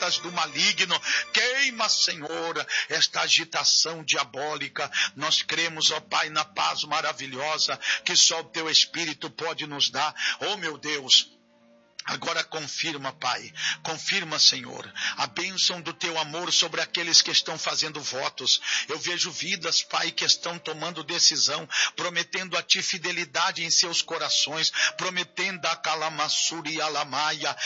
setas do maligno. Queima, Senhor, esta agitação diabólica. Nós cremos, ó Pai, na paz maravilhosa que só o Teu Espírito pode nos dar. Oh, meu Deus, agora confirma, Pai, confirma, Senhor, a bênção do Teu amor sobre aqueles que estão fazendo votos. Eu vejo vidas, Pai, que estão tomando decisão, prometendo a Ti fidelidade em seus corações, prometendo a calamassuri e alamaia,